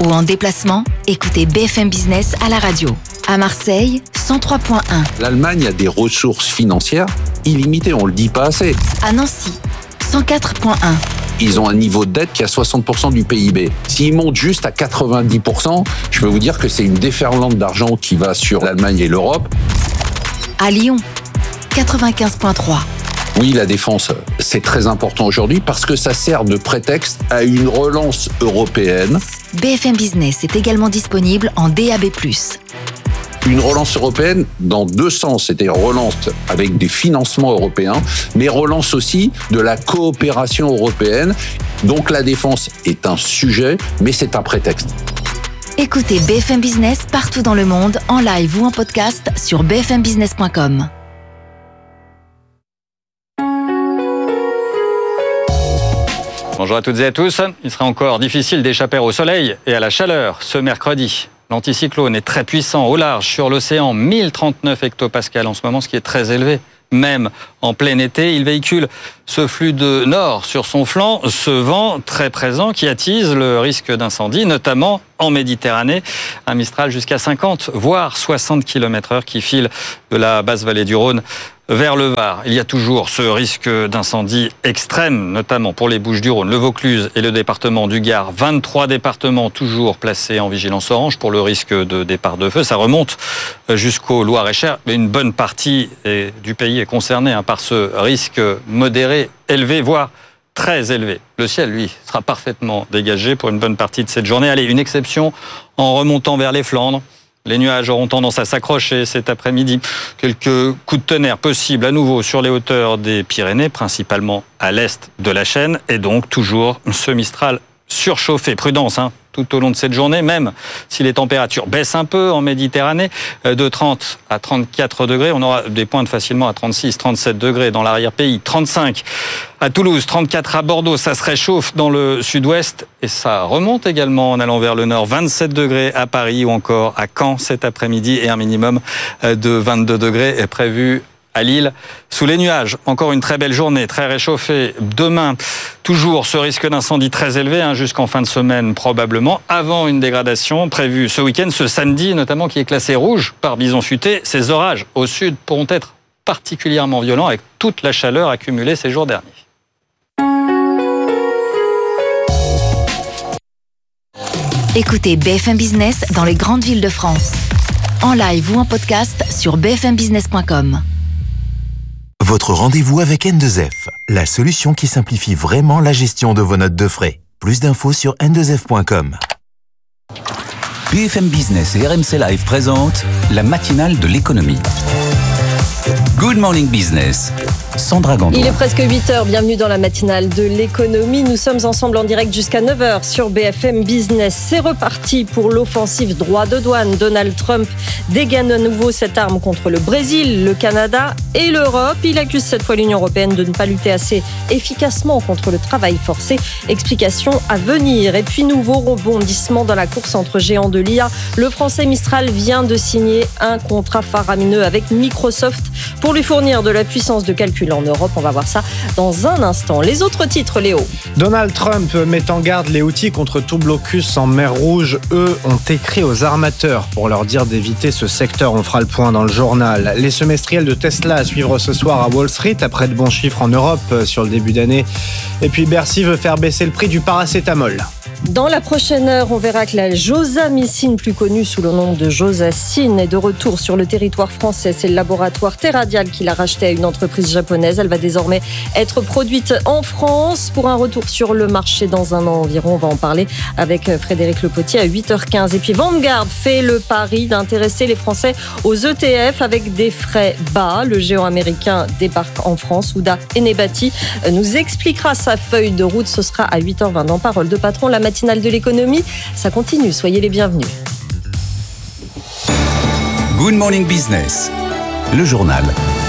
ou en déplacement, écoutez BFM Business à la radio. À Marseille, 103.1. L'Allemagne a des ressources financières illimitées, on le dit pas assez. À Nancy, 104.1. Ils ont un niveau de dette qui est à 60% du PIB. S'ils montent juste à 90%, je peux vous dire que c'est une déferlante d'argent qui va sur l'Allemagne et l'Europe. À Lyon, 95.3. Oui, la défense, c'est très important aujourd'hui parce que ça sert de prétexte à une relance européenne. BFM Business est également disponible en DAB+. Une relance européenne dans deux sens, c'est-à-dire relance avec des financements européens, mais relance aussi de la coopération européenne. Donc la défense est un sujet, mais c'est un prétexte. Écoutez BFM Business partout dans le monde, en live ou en podcast sur bfmbusiness.com. Bonjour à toutes et à tous. Il sera encore difficile d'échapper au soleil et à la chaleur ce mercredi. L'anticyclone est très puissant au large sur l'océan, 1039 hectopascales en ce moment, ce qui est très élevé. Même en plein été, il véhicule ce flux de nord sur son flanc, ce vent très présent qui attise le risque d'incendie, notamment en Méditerranée. Un Mistral jusqu'à 50, voire 60 km/h qui file de la basse vallée du Rhône vers le Var. Il y a toujours ce risque d'incendie extrême, notamment pour les Bouches-du-Rhône, le Vaucluse et le département du Gard. 23 départements toujours placés en vigilance orange pour le risque de départ de feu. Ça remonte jusqu'au Loir-et-Cher. Une bonne partie du pays est concernée par ce risque modéré, élevé, voire très élevé. Le ciel, lui, sera parfaitement dégagé pour une bonne partie de cette journée. Allez, une exception en remontant vers les Flandres. Les nuages auront tendance à s'accrocher cet après-midi. Quelques coups de tonnerre possibles à nouveau sur les hauteurs des Pyrénées, principalement à l'est de la chaîne. Et donc toujours ce Mistral surchauffé. Prudence tout au long de cette journée, même si les températures baissent un peu en Méditerranée, de 30 à 34 degrés. On aura des pointes facilement à 36, 37 degrés dans l'arrière-pays, 35 à Toulouse, 34 à Bordeaux. Ça se réchauffe dans le sud-ouest et ça remonte également en allant vers le nord. 27 degrés à Paris ou encore à Caen cet après-midi et un minimum de 22 degrés est prévu à Lille, sous les nuages. Encore une très belle journée, très réchauffée. Demain, toujours ce risque d'incendie très élevé, jusqu'en fin de semaine probablement, avant une dégradation prévue ce week-end, ce samedi notamment, qui est classé rouge par Bison Futé. Ces orages au sud pourront être particulièrement violents avec toute la chaleur accumulée ces jours derniers. Écoutez BFM Business dans les grandes villes de France. En live ou en podcast sur bfmbusiness.com. Votre rendez-vous avec N2F, la solution qui simplifie vraiment la gestion de vos notes de frais. Plus d'infos sur n2f.com. BFM Business et RMC Live présentent la matinale de l'économie. Good Morning Business, Sandra Gandon. Il est presque 8h, bienvenue dans la matinale de l'économie. Nous sommes ensemble en direct jusqu'à 9h sur BFM Business. C'est reparti pour l'offensive droit de douane. Donald Trump dégaine à nouveau cette arme contre le Brésil, le Canada et l'Europe. Il accuse cette fois l'Union européenne de ne pas lutter assez efficacement contre le travail forcé. Explication à venir. Et puis nouveau rebondissement dans la course entre géants de l'IA. Le français Mistral vient de signer un contrat faramineux avec Microsoft pour lui fournir de la puissance de calcul en Europe. On va voir ça dans un instant. Les autres titres, Léo. Donald Trump met en garde les Houthis contre tout blocus en mer Rouge. Eux ont écrit aux armateurs pour leur dire d'éviter ce secteur. On fera le point dans le journal. Les semestriels de Tesla à suivre ce soir à Wall Street après de bons chiffres en Europe sur le début d'année. Et puis Bercy veut faire baisser le prix du paracétamol. Dans la prochaine heure, on verra que la josamycine, plus connue sous le nom de Josacine, est de retour sur le territoire français. C'est le laboratoire Theradial qui l'a racheté à une entreprise japonaise. Elle va désormais être produite en France pour un retour sur le marché dans un an environ. On va en parler avec Frédéric Lepotier à 8h15. Et puis Vanguard fait le pari d'intéresser les Français aux ETF avec des frais bas. Le géant américain débarque en France. Ouda Enebati nous expliquera sa feuille de route. Ce sera à 8h20 dans Parole de Patron. La matinale de l'économie, ça continue. Soyez les bienvenus. Good Morning Business, le journal.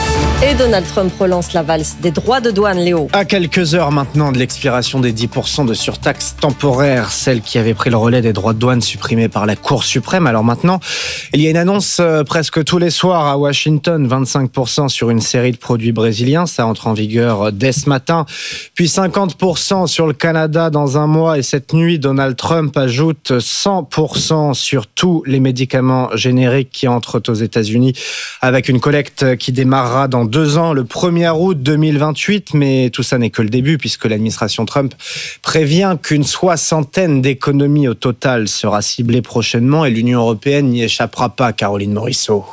Et Donald Trump relance la valse des droits de douane, Léo. À quelques heures maintenant de l'expiration des 10% de surtaxe temporaire, celle qui avait pris le relais des droits de douane supprimés par la Cour suprême. Alors maintenant, il y a une annonce presque tous les soirs à Washington, 25% sur une série de produits brésiliens. Ça entre en vigueur dès ce matin. Puis 50% sur le Canada dans un mois. Et cette nuit, Donald Trump ajoute 100% sur tous les médicaments génériques qui entrent aux États-Unis, avec une collecte qui démarrera dans 2 ans, le 1er août 2028. Mais tout ça n'est que le début, puisque l'administration Trump prévient qu'une 60aine d'économies au total sera ciblée prochainement, et l'Union européenne n'y échappera pas, Caroline Morisseau.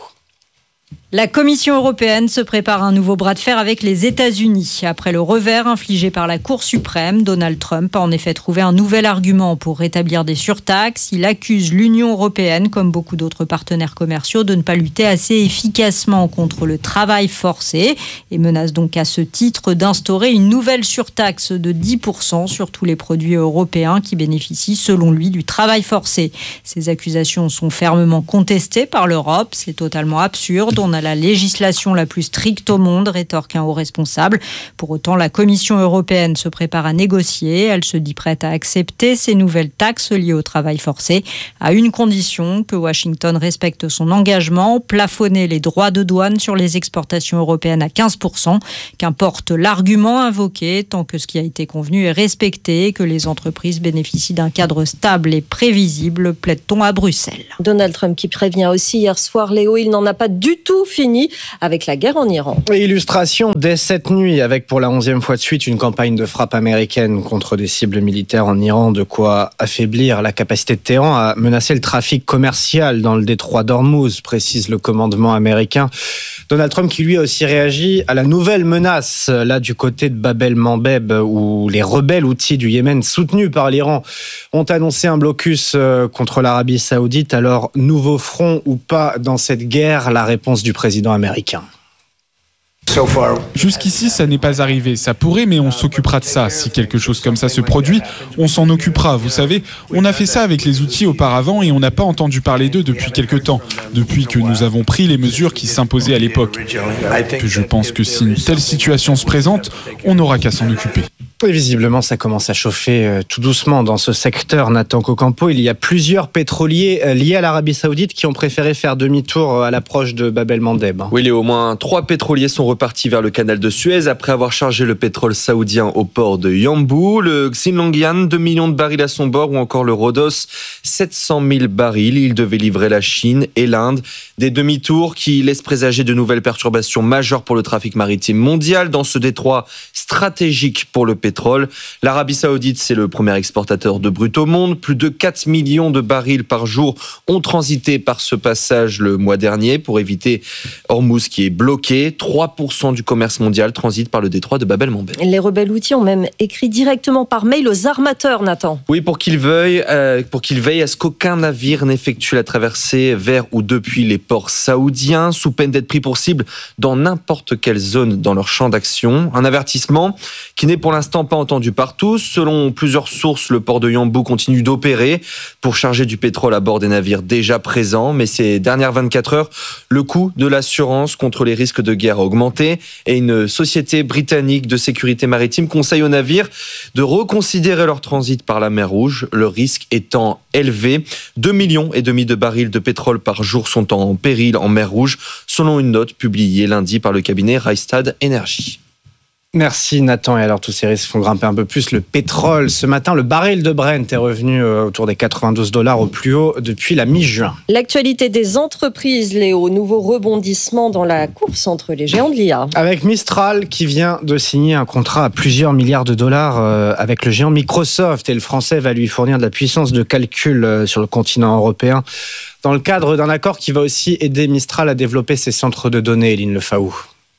La Commission européenne se prépare un nouveau bras de fer avec les États-Unis. Après le revers infligé par la Cour suprême, Donald Trump a en effet trouvé un nouvel argument pour rétablir des surtaxes. Il accuse l'Union européenne, comme beaucoup d'autres partenaires commerciaux, de ne pas lutter assez efficacement contre le travail forcé et menace donc à ce titre d'instaurer une nouvelle surtaxe de 10% sur tous les produits européens qui bénéficient, selon lui, du travail forcé. Ces accusations sont fermement contestées par l'Europe. C'est totalement absurde. On a la législation la plus stricte au monde, rétorque un haut responsable. Pour autant, la Commission européenne se prépare à négocier. Elle se dit prête à accepter ces nouvelles taxes liées au travail forcé, à une condition, que Washington respecte son engagement, plafonner les droits de douane sur les exportations européennes à 15%. Qu'importe l'argument invoqué, tant que ce qui a été convenu est respecté et que les entreprises bénéficient d'un cadre stable et prévisible, plaide-t-on à Bruxelles. Donald Trump qui prévient aussi hier soir, Léo, il n'en a pas du tout fini avec la guerre en Iran. Illustration dès cette nuit, avec pour la 11e fois de suite une campagne de frappe américaine contre des cibles militaires en Iran, de quoi affaiblir la capacité de Téhéran à menacer le trafic commercial dans le détroit d'Ormuz, précise le commandement américain. Donald Trump qui lui a aussi réagi à la nouvelle menace, là du côté de Bab el-Mandeb, où les rebelles houthis du Yémen, soutenus par l'Iran, ont annoncé un blocus contre l'Arabie Saoudite. Alors, nouveau front ou pas dans cette guerre, la réponse du président américain. Jusqu'ici, ça n'est pas arrivé. Ça pourrait, mais on s'occupera de ça. Si quelque chose comme ça se produit, on s'en occupera. Vous savez, on a fait ça avec les outils auparavant et on n'a pas entendu parler d'eux depuis quelque temps, depuis que nous avons pris les mesures qui s'imposaient à l'époque. Je pense que si une telle situation se présente, on n'aura qu'à s'en occuper. Et visiblement, ça commence à chauffer tout doucement dans ce secteur, Nathan Cocampo. Il y a plusieurs pétroliers liés à l'Arabie Saoudite qui ont préféré faire demi-tour à l'approche de Bab el-Mandeb. Oui, Léo, au moins 3 pétroliers sont repartis vers le canal de Suez après avoir chargé le pétrole saoudien au port de Yanbu. Le Xinlongyan, 2 millions de barils à son bord, ou encore le Rhodos, 700 000 barils. Il devait livrer la Chine et l'Inde. Des demi-tours qui laissent présager de nouvelles perturbations majeures pour le trafic maritime mondial dans ce détroit stratégique pour le pétrole. L'Arabie Saoudite, c'est le premier exportateur de brut au monde. Plus de 4 millions de barils par jour ont transité par ce passage le mois dernier pour éviter Hormuz qui est bloqué. 3% du commerce mondial transite par le détroit de Bab el-Mandeb. Les rebelles houthis ont même écrit directement par mail aux armateurs, Nathan. Oui, pour qu'ils veillent à ce qu'aucun navire n'effectue la traversée vers ou depuis les ports saoudiens, sous peine d'être pris pour cible dans n'importe quelle zone dans leur champ d'action. Un avertissement qui n'est pour l'instant pas entendu par tous. Selon plusieurs sources, le port de Yanbu continue d'opérer pour charger du pétrole à bord des navires déjà présents. Mais ces dernières 24 heures, le coût de l'assurance contre les risques de guerre a augmenté et une société britannique de sécurité maritime conseille aux navires de reconsidérer leur transit par la mer Rouge, le risque étant élevé. 2,5 millions de barils de pétrole par jour sont en péril en mer Rouge, selon une note publiée lundi par le cabinet Rystad Energy. Merci Nathan. Et alors tous ces risques font grimper un peu plus le pétrole. Ce matin, le baril de Brent est revenu autour des $92 au plus haut depuis la mi-juin. L'actualité des entreprises, Léo, nouveau rebondissement dans la course entre les géants de l'IA. Avec Mistral qui vient de signer un contrat à plusieurs milliards de dollars avec le géant Microsoft, et le français va lui fournir de la puissance de calcul sur le continent européen dans le cadre d'un accord qui va aussi aider Mistral à développer ses centres de données, Eline Lefaou.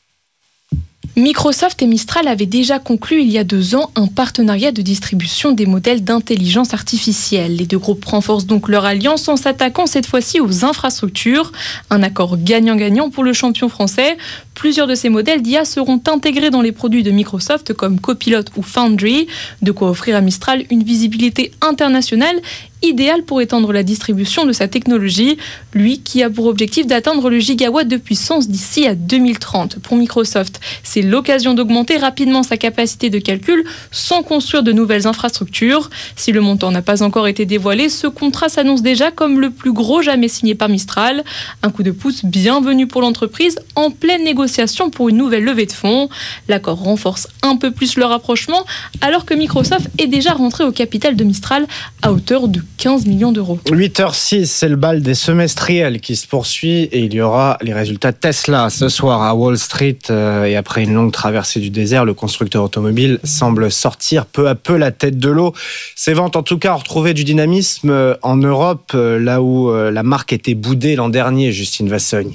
Microsoft et Mistral avaient déjà conclu il y a 2 ans un partenariat de distribution des modèles d'intelligence artificielle. Les deux groupes renforcent donc leur alliance en s'attaquant cette fois-ci aux infrastructures. Un accord gagnant-gagnant pour le champion français. Plusieurs de ces modèles d'IA seront intégrés dans les produits de Microsoft comme Copilot ou Foundry, de quoi offrir à Mistral une visibilité internationale idéal pour étendre la distribution de sa technologie, lui qui a pour objectif d'atteindre le gigawatt de puissance d'ici à 2030. Pour Microsoft, c'est l'occasion d'augmenter rapidement sa capacité de calcul sans construire de nouvelles infrastructures. Si le montant n'a pas encore été dévoilé, ce contrat s'annonce déjà comme le plus gros jamais signé par Mistral. Un coup de pouce bienvenu pour l'entreprise en pleine négociation pour une nouvelle levée de fonds. L'accord renforce un peu plus le rapprochement alors que Microsoft est déjà rentré au capital de Mistral à hauteur de 15 millions d'euros. 8h06, c'est le bal des semestriels qui se poursuit et il y aura les résultats Tesla ce soir à Wall Street. Et après une longue traversée du désert, le constructeur automobile semble sortir peu à peu la tête de l'eau. Ses ventes, en tout cas, ont retrouvé du dynamisme en Europe, là où la marque était boudée l'an dernier, Justine Vassogne.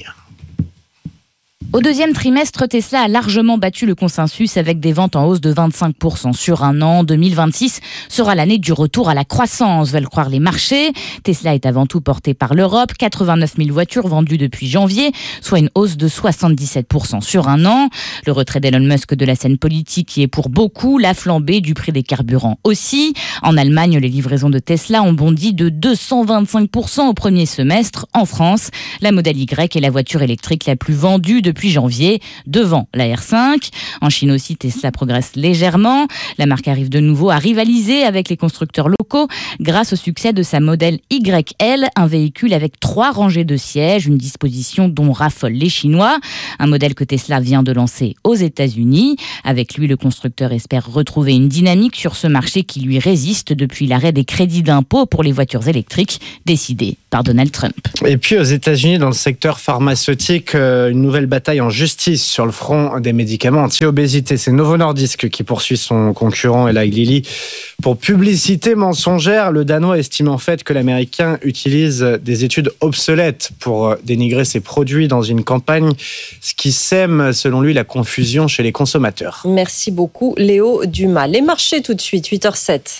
Au deuxième trimestre, Tesla a largement battu le consensus avec des ventes en hausse de 25% sur un an. 2026 sera l'année du retour à la croissance, veulent croire les marchés. Tesla est avant tout porté par l'Europe. 89 000 voitures vendues depuis janvier, soit une hausse de 77% sur un an. Le retrait d'Elon Musk de la scène politique y est pour beaucoup. La flambée du prix des carburants aussi. En Allemagne, les livraisons de Tesla ont bondi de 225% au premier semestre. En France, la Model Y est la voiture électrique la plus vendue depuis janvier, devant la R5. En Chine aussi, Tesla progresse légèrement. La marque arrive de nouveau à rivaliser avec les constructeurs locaux grâce au succès de sa Model YL, un véhicule avec 3 rangées de sièges, une disposition dont raffolent les Chinois. Un modèle que Tesla vient de lancer aux États-Unis. Avec lui, le constructeur espère retrouver une dynamique sur ce marché qui lui résiste depuis l'arrêt des crédits d'impôt pour les voitures électriques décidé par Donald Trump. Et puis aux États-Unis, dans le secteur pharmaceutique, une nouvelle bataille en justice sur le front des médicaments anti-obésité. C'est Novo Nordisk qui poursuit son concurrent Eli Lilly pour publicité mensongère. Le Danois estime en fait que l'Américain utilise des études obsolètes pour dénigrer ses produits dans une campagne, ce qui sème, selon lui, la confusion chez les consommateurs. Merci beaucoup, Léo Dumas. Les marchés tout de suite, 8h07.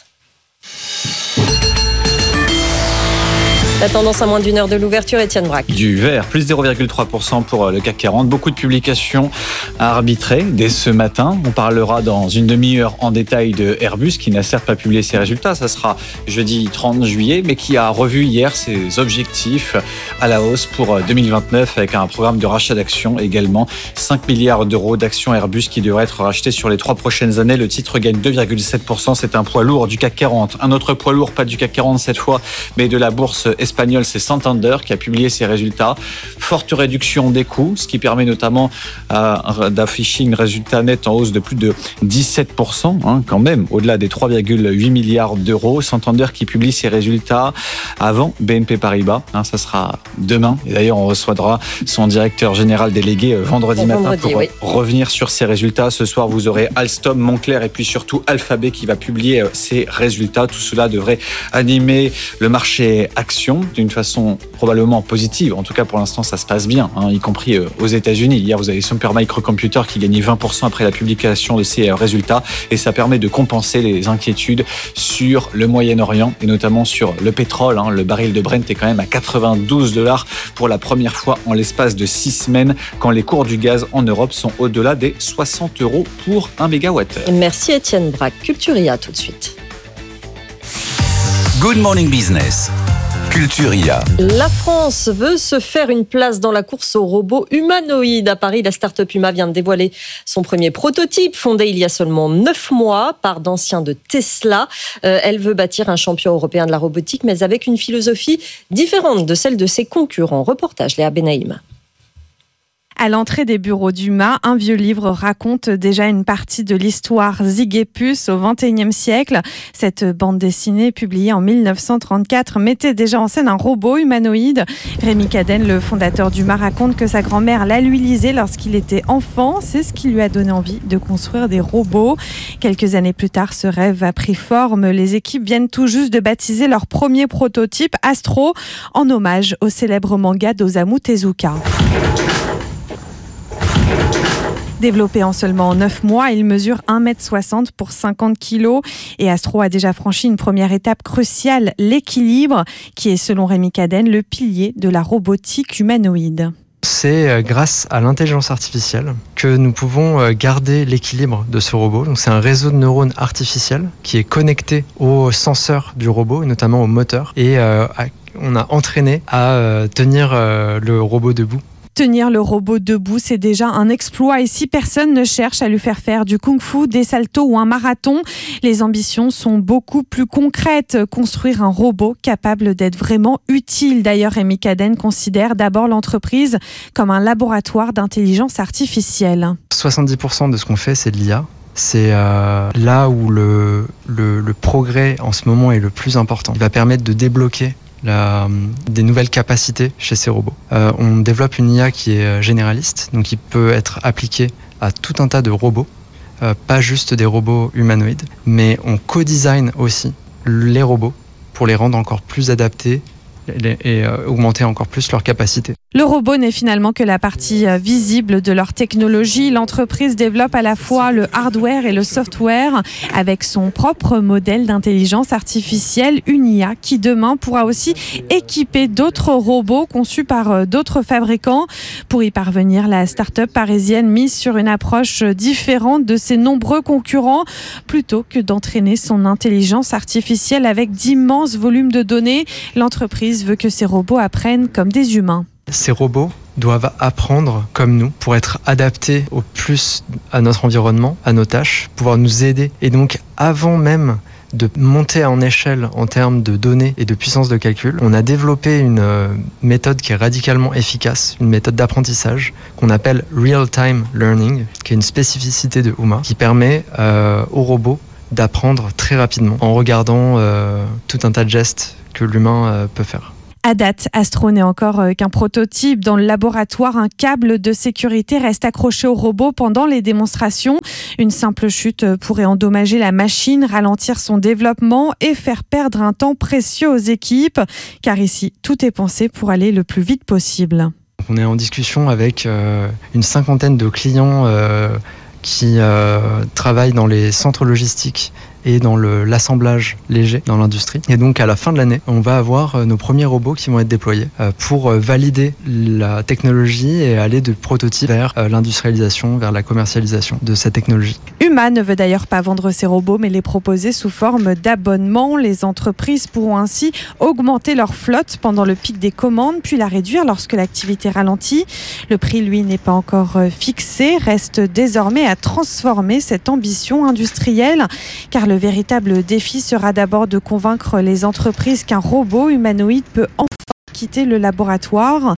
La tendance à moins d'une heure de l'ouverture, Étienne Braque. Du vert, plus 0,3% pour le CAC 40. Beaucoup de publications à arbitrer dès ce matin. On parlera dans une demi-heure en détail de Airbus, qui n'a certes pas publié ses résultats. Ça sera jeudi 30 juillet, mais qui a revu hier ses objectifs à la hausse pour 2029 avec un programme de rachat d'actions également. 5 milliards d'euros d'actions Airbus qui devraient être rachetés sur les 3 prochaines années. Le titre gagne 2,7%. C'est un poids lourd du CAC 40. Un autre poids lourd, pas du CAC 40 cette fois, mais de la bourse espagnol, c'est Santander qui a publié ses résultats. Forte réduction des coûts, ce qui permet notamment d'afficher un résultat net en hausse de plus de 17%, quand même, au-delà des 3,8 milliards d'euros. Santander qui publie ses résultats avant BNP Paribas. Ça sera demain. Et d'ailleurs, on recevra son directeur général délégué vendredi matin pour revenir sur ses résultats. Ce soir, vous aurez Alstom, Moncler et puis surtout Alphabet qui va publier ses résultats. Tout cela devrait animer le marché action d'une façon probablement positive. En tout cas, pour l'instant, ça se passe bien, y compris aux États-Unis. Hier, vous avez Supermicro Computer qui gagnait 20% après la publication de ses résultats et ça permet de compenser les inquiétudes sur le Moyen-Orient et notamment sur le pétrole. Le baril de Brent est quand même à $92 pour la première fois en l'espace de 6 semaines quand les cours du gaz en Europe sont au-delà des 60 € pour 1 mégawatt. Merci Étienne Braque. Culturia tout de suite. Good Morning Business. Culturia. La France veut se faire une place dans la course aux robots humanoïdes. À Paris, la start-up Huma vient de dévoiler son premier prototype, fondé il y a seulement 9 mois par d'anciens de Tesla. Elle veut bâtir un champion européen de la robotique, mais avec une philosophie différente de celle de ses concurrents. Reportage Léa Benaïm. À l'entrée des bureaux d'Huma, un vieux livre raconte déjà une partie de l'histoire Zigépus au XXIe siècle. Cette bande dessinée, publiée en 1934, mettait déjà en scène un robot humanoïde. Rémi Cadenne, le fondateur d'Huma, raconte que sa grand-mère l'a lui lisé lorsqu'il était enfant. C'est ce qui lui a donné envie de construire des robots. Quelques années plus tard, ce rêve a pris forme. Les équipes viennent tout juste de baptiser leur premier prototype, Astro, en hommage au célèbre manga d'Osamu Tezuka. Développé en seulement 9 mois, il mesure 1,60 m pour 50 kg et Astro a déjà franchi une première étape cruciale, l'équilibre, qui est selon Rémi Cadenne le pilier de la robotique humanoïde. c'est grâce à l'intelligence artificielle que nous pouvons garder l'équilibre de ce robot. Donc c'est un réseau de neurones artificiels qui est connecté aux senseurs du robot, et notamment au moteur. Et on a entraîné à tenir le robot debout. Tenir le robot debout, c'est déjà un exploit et si personne ne cherche à lui faire du kung-fu, des saltos ou un marathon, les ambitions sont beaucoup plus concrètes. Construire un robot capable d'être vraiment utile. D'ailleurs, Rémi Cadenne considère d'abord l'entreprise comme un laboratoire d'intelligence artificielle. 70% de ce qu'on fait, c'est de l'IA. C'est là où le progrès en ce moment est le plus important. Il va permettre de débloquer des nouvelles capacités chez ces robots. On développe une IA qui est généraliste, donc qui peut être appliquée à tout un tas de robots, pas juste des robots humanoïdes, mais on co-design aussi les robots pour les rendre encore plus adaptés et augmenter encore plus leurs capacités. Le robot n'est finalement que la partie visible de leur technologie. L'entreprise développe à la fois le hardware et le software avec son propre modèle d'intelligence artificielle, une IA qui demain pourra aussi équiper d'autres robots conçus par d'autres fabricants. Pour y parvenir, la start-up parisienne mise sur une approche différente de ses nombreux concurrents. Plutôt que d'entraîner son intelligence artificielle avec d'immenses volumes de données, l'entreprise veut que ces robots apprennent comme des humains. Ces robots doivent apprendre comme nous pour être adaptés au plus à notre environnement, à nos tâches, pouvoir nous aider. Et donc, avant même de monter en échelle en termes de données et de puissance de calcul, on a développé une méthode qui est radicalement efficace, une méthode d'apprentissage qu'on appelle Real-Time Learning, qui est une spécificité de Uma, qui permet aux robots d'apprendre très rapidement en regardant tout un tas de gestes que l'humain peut faire. À date, Astro n'est encore qu'un prototype. Dans le laboratoire, un câble de sécurité reste accroché au robot pendant les démonstrations. Une simple chute pourrait endommager la machine, ralentir son développement et faire perdre un temps précieux aux équipes. Car ici, tout est pensé pour aller le plus vite possible. On est en discussion avec une cinquantaine de clients qui travaillent dans les centres logistiques et dans l'assemblage léger dans l'industrie. Et donc à la fin de l'année, on va avoir nos premiers robots qui vont être déployés pour valider la technologie et aller de prototype vers l'industrialisation, vers la commercialisation de cette technologie. Uma ne veut d'ailleurs pas vendre ses robots, mais les proposer sous forme d'abonnement. Les entreprises pourront ainsi augmenter leur flotte pendant le pic des commandes, puis la réduire lorsque l'activité ralentit. Le prix, lui, n'est pas encore fixé. Reste désormais à transformer cette ambition industrielle, car le véritable défi sera d'abord de convaincre les entreprises qu'un robot humanoïde peut enfin quitter le laboratoire.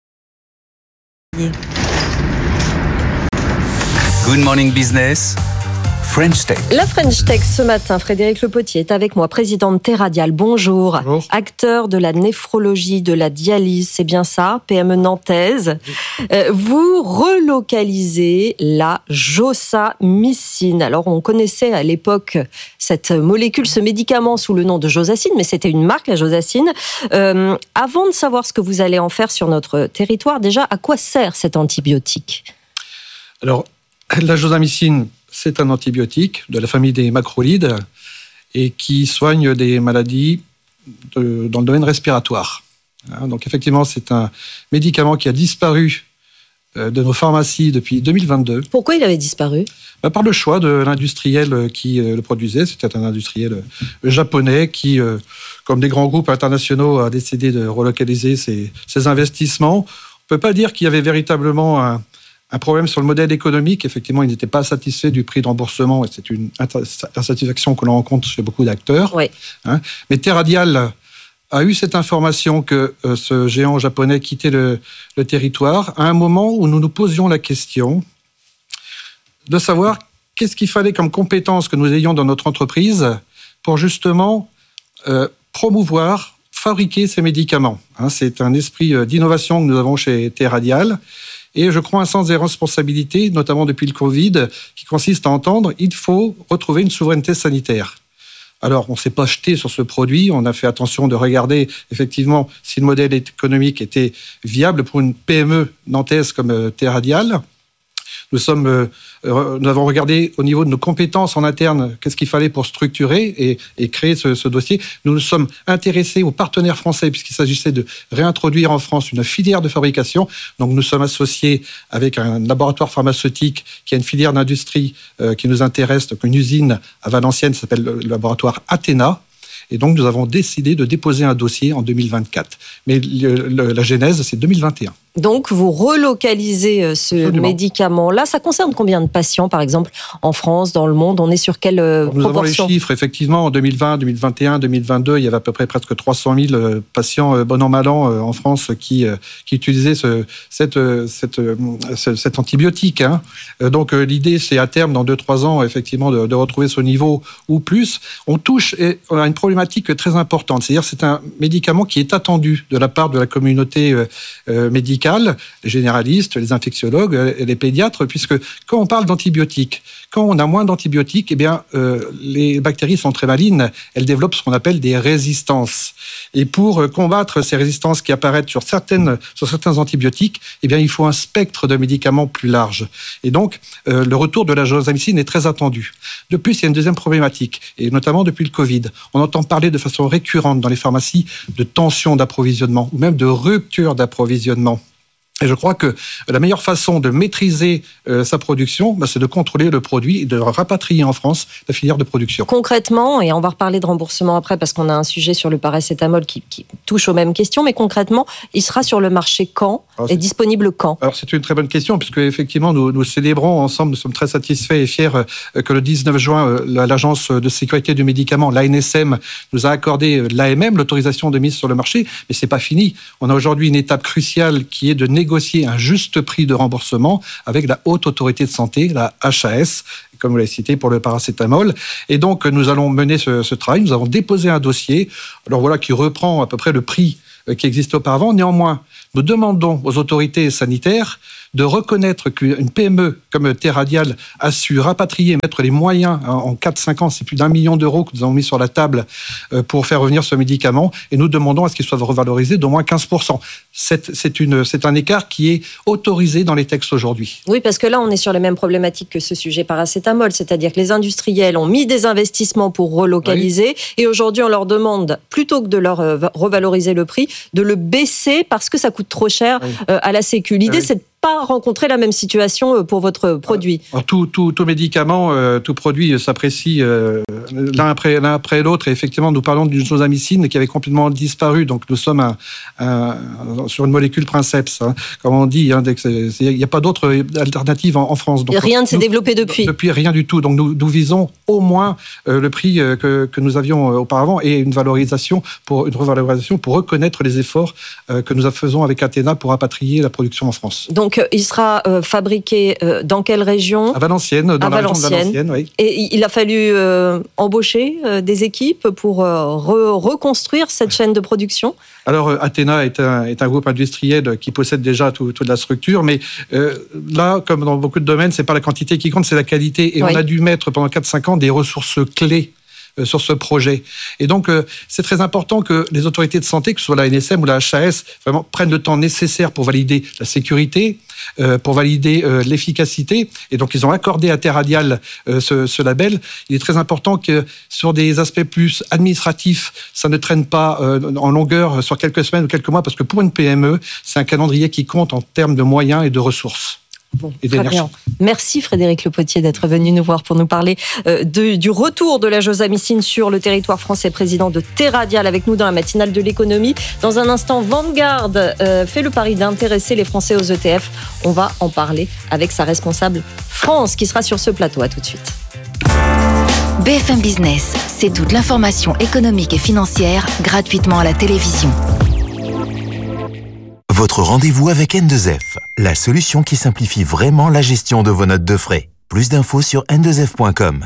Good Morning Business, French Tech. La French Tech ce matin, Frédéric Lepotier est avec moi, président de T-Radial. Bonjour. Bonjour. Acteur de la néphrologie, de la dialyse, c'est bien ça, PME nantaise. Vous relocalisez la josamycine. Alors on connaissait à l'époque cette molécule, ce médicament sous le nom de Josacine, mais c'était une marque, la Josacine. Avant de savoir ce que vous allez en faire sur notre territoire, déjà, à quoi sert cet antibiotique ? Alors, la josamycine, c'est un antibiotique de la famille des macrolides et qui soigne des maladies dans le domaine respiratoire. Donc effectivement, c'est un médicament qui a disparu de nos pharmacies depuis 2022. Pourquoi il avait disparu ? Par le choix de l'industriel qui le produisait. C'était un industriel japonais qui, comme des grands groupes internationaux, a décidé de relocaliser ses investissements. On ne peut pas dire qu'il y avait véritablement un problème sur le modèle économique. Effectivement, ils n'étaient pas satisfaits du prix de remboursement et c'est une insatisfaction que l'on rencontre chez beaucoup d'acteurs. Oui. Mais T-Radial a eu cette information que ce géant japonais quittait le territoire à un moment où nous nous posions la question de savoir qu'est-ce qu'il fallait comme compétences que nous ayons dans notre entreprise pour justement promouvoir, fabriquer ces médicaments. C'est un esprit d'innovation que nous avons chez T-Radial. Et je crois un sens des responsabilités, notamment depuis le Covid, qui consiste à entendre il faut retrouver une souveraineté sanitaire. Alors, on ne s'est pas jeté sur ce produit, on a fait attention de regarder effectivement si le modèle économique était viable pour une PME nantaise comme T-Radial. Nous avons regardé au niveau de nos compétences en interne, qu'est-ce qu'il fallait pour structurer et créer ce dossier. Nous nous sommes intéressés aux partenaires français, puisqu'il s'agissait de réintroduire en France une filière de fabrication. Donc nous sommes associés avec un laboratoire pharmaceutique qui a une filière d'industrie qui nous intéresse, donc une usine à Valenciennes qui s'appelle le laboratoire Athéna. Et donc, nous avons décidé de déposer un dossier en 2024. Mais la genèse, c'est 2021. Donc, vous relocalisez ce médicament-là. Ça concerne combien de patients, par exemple, en France, dans le monde? On est sur quelle proportion? Nous avons les chiffres. Effectivement, en 2020, 2021, 2022, il y avait à peu près presque 300 000 patients, bon an, mal an, en France, qui utilisaient cet antibiotique. Hein. Donc, l'idée, c'est à terme, dans 2-3 ans, effectivement, de retrouver ce niveau ou plus. On touche à une problématique très importante. C'est-à-dire c'est un médicament qui est attendu de la part de la communauté médicale, les généralistes, les infectiologues et les pédiatres, puisque quand on parle d'antibiotiques, quand on a moins d'antibiotiques, eh bien, les bactéries sont très malines, elles développent ce qu'on appelle des résistances. Et pour combattre ces résistances qui apparaissent sur certains antibiotiques, eh bien, il faut un spectre de médicaments plus large. Et donc, le retour de la josamicine est très attendu. De plus, il y a une deuxième problématique, et notamment depuis le Covid. On entend parler de façon récurrente dans les pharmacies de tension d'approvisionnement ou même de rupture d'approvisionnement. Et je crois que la meilleure façon de maîtriser sa production, c'est de contrôler le produit et de rapatrier en France la filière de production. Concrètement, et on va reparler de remboursement après parce qu'on a un sujet sur le paracétamol qui touche aux mêmes questions, mais concrètement, il sera sur le marché quand et disponible quand? Alors c'est une très bonne question puisque effectivement nous célébrons ensemble, nous sommes très satisfaits et fiers que le 19 juin, l'Agence de sécurité du médicament, l'ANSM, nous a accordé l'AMM, l'autorisation de mise sur le marché, mais c'est pas fini. On a aujourd'hui une étape cruciale qui est de négocier un juste prix de remboursement avec la Haute Autorité de Santé, la HAS, comme vous l'avez cité, pour le paracétamol. Et donc, nous allons mener ce travail. Nous avons déposé un dossier, alors voilà, qui reprend à peu près le prix qui existait auparavant. Néanmoins, nous demandons aux autorités sanitaires de reconnaître qu'une PME comme T-Radial a su rapatrier, mettre les moyens en 4-5 ans, c'est plus d'1 million d'euros que nous avons mis sur la table pour faire revenir ce médicament, et nous demandons à ce qu'il soit revalorisé d'au moins 15%. C'est un écart qui est autorisé dans les textes aujourd'hui. Oui, parce que là, on est sur les mêmes problématiques que ce sujet paracétamol, c'est-à-dire que les industriels ont mis des investissements pour relocaliser, et aujourd'hui, on leur demande, plutôt que de leur revaloriser le prix, de le baisser parce que ça coûte trop cher à la Sécu. L'idée, c'est de pas rencontrer la même situation pour votre produit. Alors, tout médicament, tout produit s'apprécie l'un après l'autre. Et effectivement, nous parlons d'une josamicine qui avait complètement disparu. Donc, nous sommes sur une molécule princeps, hein, comme on dit. Hein, il n'y a pas d'autre alternative en France. Donc, rien ne s'est développé depuis. Depuis, rien du tout. Donc, nous visons au moins le prix que nous avions auparavant et une revalorisation pour reconnaître les efforts que nous faisons avec Athéna pour rapatrier la production en France. Donc, il sera fabriqué dans quelle région? À Valenciennes, dans la région de Valenciennes, oui. Et il a fallu embaucher des équipes pour reconstruire cette chaîne de production? Alors, Athéna est un groupe industriel qui possède déjà toute la structure, mais là, comme dans beaucoup de domaines, c'est pas la quantité qui compte, c'est la qualité. Et on a dû mettre pendant 4-5 ans des ressources clés sur ce projet. Et donc, c'est très important que les autorités de santé, que ce soit la NSM ou la HAS, vraiment prennent le temps nécessaire pour valider la sécurité, pour valider l'efficacité. Et donc, ils ont accordé à T-Radial ce label. Il est très important que sur des aspects plus administratifs, ça ne traîne pas en longueur sur quelques semaines ou quelques mois, parce que pour une PME, c'est un calendrier qui compte en termes de moyens et de ressources. Bon, très bien. Merci Frédéric Le Potier d'être venu nous voir pour nous parler du retour de la josamicine sur le territoire français, président de T-Radial avec nous dans la matinale de l'économie. Dans un instant, Vanguard fait le pari d'intéresser les Français aux ETF. On va en parler avec sa responsable France qui sera sur ce plateau. À tout de suite. BFM Business, c'est toute l'information économique et financière gratuitement à la télévision. Votre rendez-vous avec N2F, la solution qui simplifie vraiment la gestion de vos notes de frais. Plus d'infos sur n2f.com.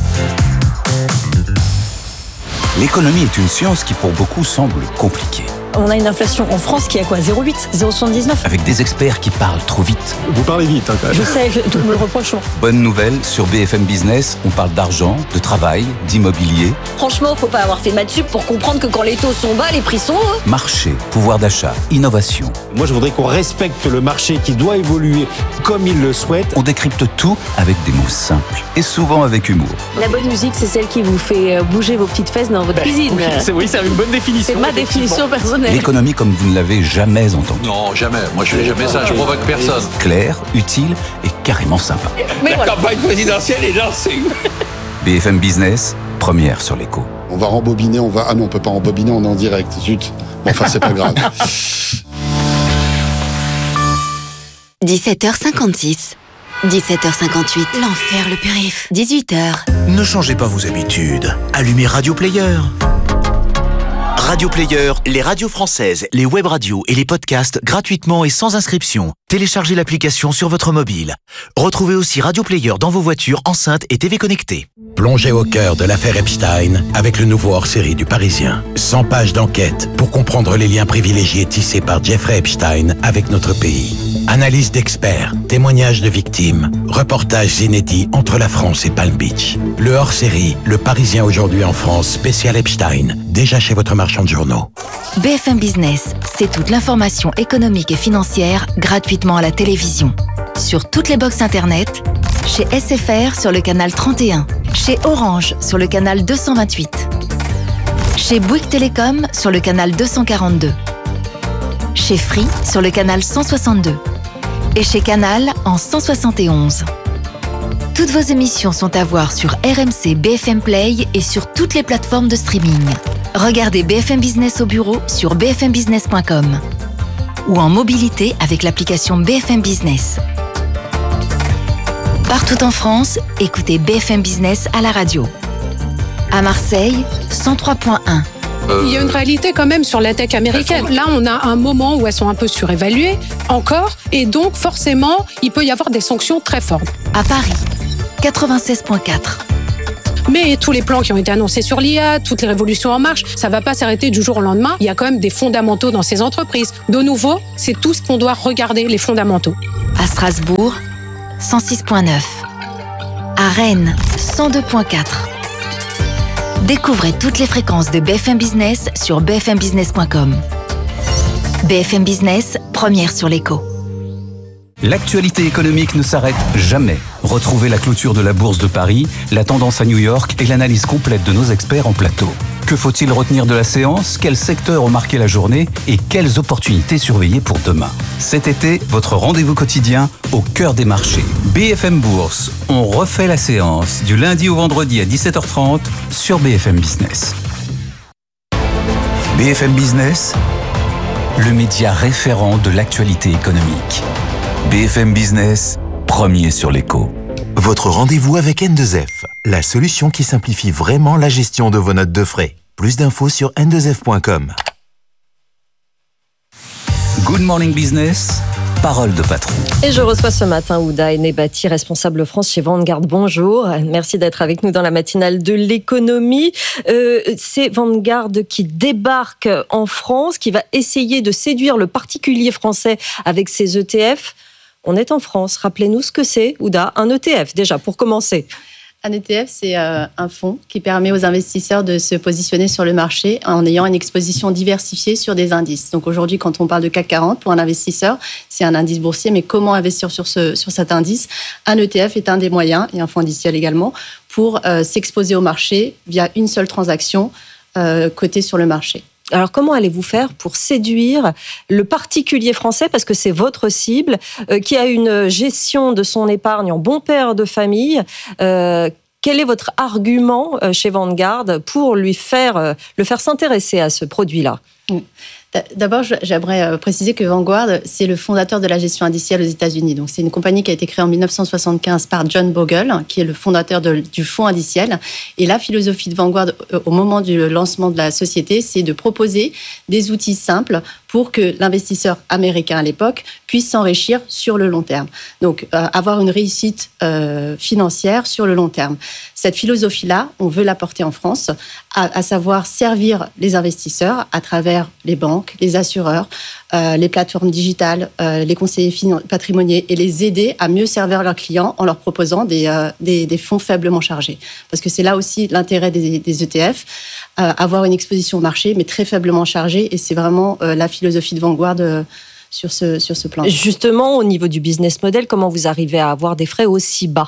L'économie est une science qui pour beaucoup semble compliquée. On a une inflation en France qui est à quoi ? 0,8 ? 0,79 ? Avec des experts qui parlent trop vite. Vous parlez vite, quand même. Je sais, tout me le reproche. Bonne nouvelle, sur BFM Business, on parle d'argent, de travail, d'immobilier. Franchement, faut pas avoir fait maths sup pour comprendre que quand les taux sont bas, les prix sont hauts. Marché, pouvoir d'achat, innovation. Moi, je voudrais qu'on respecte le marché qui doit évoluer comme il le souhaite. On décrypte tout avec des mots simples et souvent avec humour. La bonne musique, c'est celle qui vous fait bouger vos petites fesses dans votre cuisine. Oui, c'est une bonne définition. C'est ma définition personnelle. L'économie comme vous ne l'avez jamais entendue. Non, jamais. Moi, je fais jamais ça. Je provoque personne. Clair, utile et carrément sympa. Mais voilà. Campagne présidentielle est lancée. BFM Business, première sur l'écho. On va rembobiner, Ah non, on peut pas rembobiner, on est en direct. Zut. Bon, enfin, c'est pas grave. 17h56. 17h58. L'enfer, le périph'. 18h. Ne changez pas vos habitudes. Allumez Radio Player. Radio Player, les radios françaises, les web radios et les podcasts gratuitement et sans inscription. Téléchargez l'application sur votre mobile. Retrouvez aussi Radio Player dans vos voitures, enceintes et TV connectées. Plongez au cœur de l'affaire Epstein avec le nouveau hors-série du Parisien. 100 pages d'enquête pour comprendre les liens privilégiés tissés par Jeffrey Epstein avec notre pays. Analyse d'experts, témoignages de victimes, reportages inédits entre la France et Palm Beach. Le hors-série, Le Parisien aujourd'hui en France, spécial Epstein, déjà chez votre marchand de journaux. BFM Business, c'est toute l'information économique et financière gratuitement à la télévision. Sur toutes les box internet, chez SFR sur le canal 31, chez Orange sur le canal 228, chez Bouygues Télécom sur le canal 242, chez Free sur le canal 162 et chez Canal en 171. Toutes vos émissions sont à voir sur RMC BFM Play et sur toutes les plateformes de streaming. Regardez BFM Business au bureau sur bfmbusiness.com ou en mobilité avec l'application BFM Business. Partout en France, écoutez BFM Business à la radio. À Marseille, 103.1. Il y a une réalité quand même sur la tech américaine. Là, on a un moment où elles sont un peu surévaluées, encore, et donc forcément, il peut y avoir des sanctions très fortes. À Paris, 96.4. Mais tous les plans qui ont été annoncés sur l'IA, toutes les révolutions en marche, ça ne va pas s'arrêter du jour au lendemain. Il y a quand même des fondamentaux dans ces entreprises. De nouveau, c'est tout ce qu'on doit regarder, les fondamentaux. À Strasbourg, 106.9. À Rennes, 102.4. Découvrez toutes les fréquences de BFM Business sur bfmbusiness.com. BFM Business, première sur l'écho. L'actualité économique ne s'arrête jamais. Retrouvez la clôture de la Bourse de Paris, la tendance à New York et l'analyse complète de nos experts en plateau. Que faut-il retenir de la séance ? Quels secteurs ont marqué la journée ? Et quelles opportunités surveiller pour demain ? Cet été, votre rendez-vous quotidien au cœur des marchés. BFM Bourse, on refait la séance du lundi au vendredi à 17h30 sur BFM Business. BFM Business, le média référent de l'actualité économique. BFM Business, premier sur l'écho. Votre rendez-vous avec N2F, la solution qui simplifie vraiment la gestion de vos notes de frais. Plus d'infos sur n2f.com. Good Morning Business, parole de patron. Et je reçois ce matin Ouda Enebati, responsable France chez Vanguard. Bonjour, merci d'être avec nous dans la matinale de l'économie. C'est Vanguard qui débarque en France, qui va essayer de séduire le particulier français avec ses ETF. On est en France. Rappelez-nous ce que c'est, Ouda, un ETF déjà, pour commencer. Un ETF, c'est un fonds qui permet aux investisseurs de se positionner sur le marché en ayant une exposition diversifiée sur des indices. Donc aujourd'hui, quand on parle de CAC 40, pour un investisseur, c'est un indice boursier, mais comment investir sur cet indice ? Un ETF est un des moyens, et un fonds indiciel également, pour s'exposer au marché via une seule transaction cotée sur le marché. Alors, comment allez-vous faire pour séduire le particulier français, parce que c'est votre cible, qui a une gestion de son épargne en bon père de famille ? Quel est votre argument chez Vanguard pour le faire s'intéresser à ce produit-là ? D'abord, j'aimerais préciser que Vanguard, c'est le fondateur de la gestion indicielle aux États-Unis. Donc, c'est une compagnie qui a été créée en 1975 par John Bogle, qui est le fondateur du fonds indiciel. Et la philosophie de Vanguard, au moment du lancement de la société, c'est de proposer des outils simples pour que l'investisseur américain à l'époque puisse s'enrichir sur le long terme. Donc, avoir une réussite financière sur le long terme. Cette philosophie-là, on veut la porter en France à savoir servir les investisseurs à travers les banques, les assureurs, les plateformes digitales, les conseillers patrimoniaux et les aider à mieux servir leurs clients en leur proposant des fonds faiblement chargés. Parce que c'est là aussi l'intérêt des ETF, avoir une exposition au marché mais très faiblement chargée, et c'est vraiment la philosophie de Vanguard sur ce plan. Justement, au niveau du business model, comment vous arrivez à avoir des frais aussi bas ?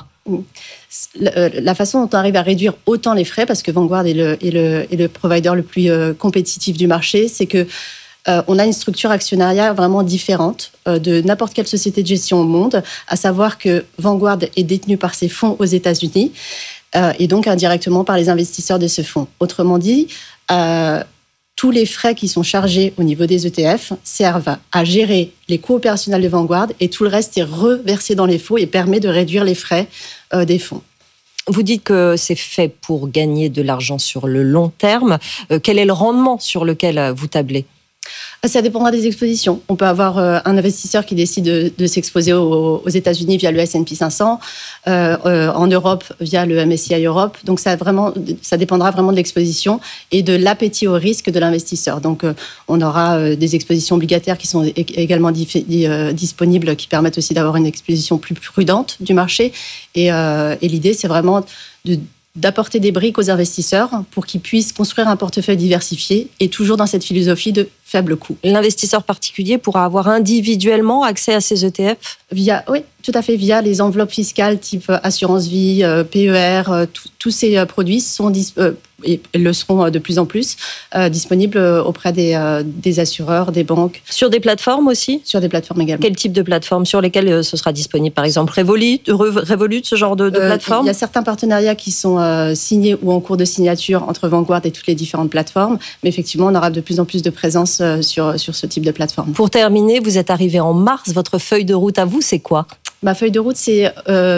La façon dont on arrive à réduire autant les frais, parce que Vanguard est le provider le plus compétitif du marché, c'est que on a une structure actionnariale vraiment différente de n'importe quelle société de gestion au monde, à savoir que Vanguard est détenu par ses fonds aux États-Unis et donc indirectement par les investisseurs de ce fonds. Autrement dit, tous les frais qui sont chargés au niveau des ETF servent à gérer les coûts opérationnels de Vanguard, et tout le reste est reversé dans les fonds et permet de réduire les frais des fonds. Vous dites que c'est fait pour gagner de l'argent sur le long terme. Quel est le rendement sur lequel vous tablez ? Ça dépendra des expositions. On peut avoir un investisseur qui décide de s'exposer aux États-Unis via le S&P 500, en Europe via le MSCI Europe. Donc ça dépendra vraiment de l'exposition et de l'appétit au risque de l'investisseur. Donc on aura des expositions obligataires qui sont également disponibles, qui permettent aussi d'avoir une exposition plus prudente du marché. Et l'idée, c'est vraiment d'apporter des briques aux investisseurs pour qu'ils puissent construire un portefeuille diversifié et toujours dans cette philosophie de faible coût. L'investisseur particulier pourra avoir individuellement accès à ces ETF ? Oui, tout à fait, via les enveloppes fiscales type assurance vie, PER, tous ces produits sont et le seront de plus en plus disponibles auprès des assureurs, des banques. Sur des plateformes aussi ? Sur des plateformes également. Quel type de plateforme sur lesquelles ce sera disponible ? Par exemple, Revolut, ce genre de plateforme ? Il y a certains partenariats qui sont signés ou en cours de signature entre Vanguard et toutes les différentes plateformes, mais effectivement, on aura de plus en plus de présence sur ce type de plateforme. Pour terminer, vous êtes arrivé en mars, votre feuille de route à vous, c'est quoi ? Ma feuille de route, c'est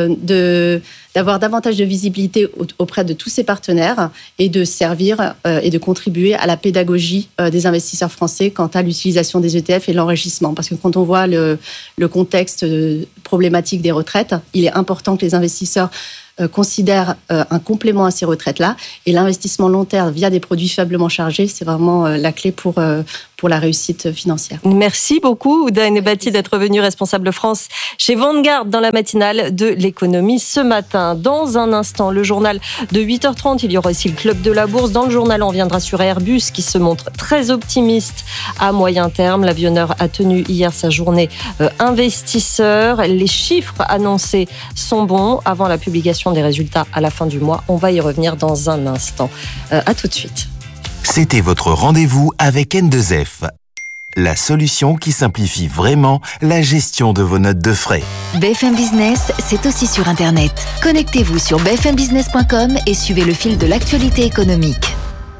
d'avoir davantage de visibilité auprès de tous ces partenaires et de servir et de contribuer à la pédagogie des investisseurs français quant à l'utilisation des ETF et l'enrichissement. Parce que quand on voit le contexte problématique des retraites, il est important que les investisseurs considèrent un complément à ces retraites-là. Et l'investissement long terme via des produits faiblement chargés, c'est vraiment la clé pour la réussite financière. Merci beaucoup, Ouda Enebati, d'être venue responsable France chez Vanguard dans la matinale de l'économie ce matin. Dans un instant, le journal de 8h30, il y aura aussi le Club de la Bourse. Dans le journal, on reviendra sur Airbus qui se montre très optimiste à moyen terme. L'avionneur a tenu hier sa journée investisseur. Les chiffres annoncés sont bons avant la publication des résultats à la fin du mois. On va y revenir dans un instant. À tout de suite. C'était votre rendez-vous avec N2F, la solution qui simplifie vraiment la gestion de vos notes de frais. BFM Business, c'est aussi sur Internet. Connectez-vous sur bfmbusiness.com et suivez le fil de l'actualité économique.